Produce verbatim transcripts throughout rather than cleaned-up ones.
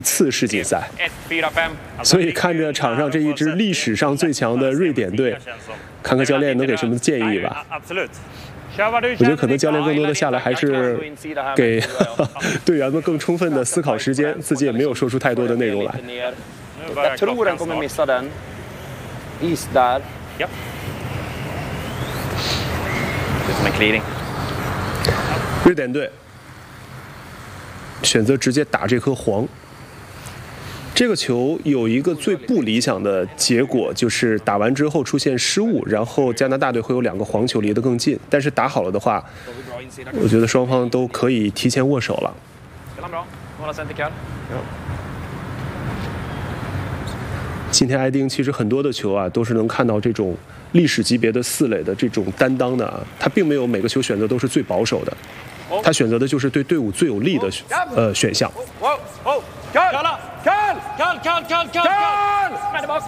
次世锦赛，所以看着场上这一支历史上最强的瑞典队，看看教练能给什么建议吧。我觉得可能教练更多的下来还是给队员们更充分的思考时间，自己也没有说出太多的内容来。 Jag tror den kommer missa den. Is där. Ja. Det är som en clearing. 瑞典队选择直接打这颗黄。这个球有一个最不理想的结果，就是打完之后出现失误，然后加拿大队会有两个黄球离得更近。但是打好了的话，我觉得双方都可以提前握手了。今天埃丁其实很多的球啊，都是能看到这种历史级别的四垒的这种担当的啊，他并没有每个球选择都是最保守的，他选择的就是对队伍最有利的呃选项。 Kall! Kall, kall, kall, kall! Kall! Spänn bak!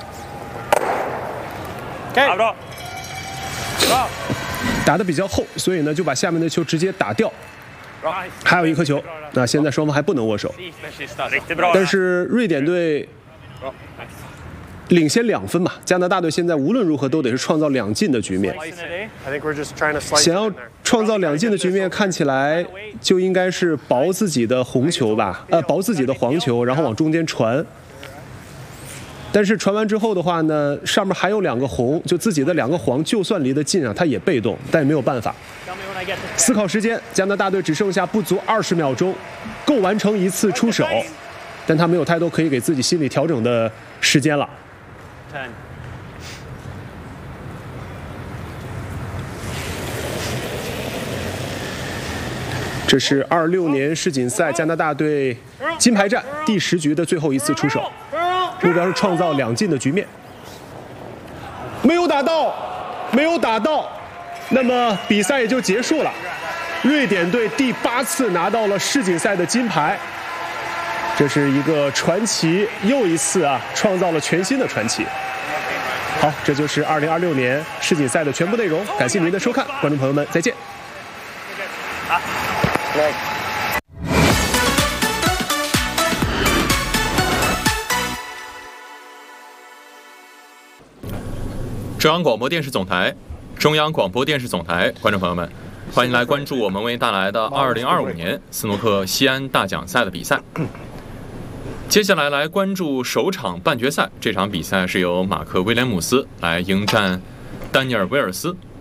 Okej. Ja, bra. Bra. 打得比较厚，所以呢就把下面的球直接打掉。还有一颗球，那现在双方还不能握手。但是瑞典队领先两分嘛，加拿大队现在无论如何都得是创造两进的局面。想要创造两进的局面，看起来就应该是薄自己的红球吧，呃，薄自己的黄球，然后往中间传。但是传完之后的话呢，上面还有两个红，就自己的两个黄，就算离得近啊，他也被动，但也没有办法。思考时间，加拿大队只剩下不足二十秒钟，够完成一次出手，但他没有太多可以给自己心理调整的时间了。这是二六年世锦赛加拿大队金牌战第十局的最后一次出手，目标是创造两进的局面。没有打到，没有打到，那么比赛也就结束了。瑞典队第八次拿到了世锦赛的金牌，这是一个传奇，又一次啊创造了全新的传奇。好，这就是二零二六年世锦赛的全部内容，感谢您的收看，观众朋友们再见。 中央广播电视总台，中央广播电视总台，观众朋友们，欢迎来关注我们为您带来的二零二五年斯诺克西安大奖赛的比赛。接下来来关注首场半决赛，这场比赛是由马克·威廉姆斯来迎战丹尼尔·威尔斯。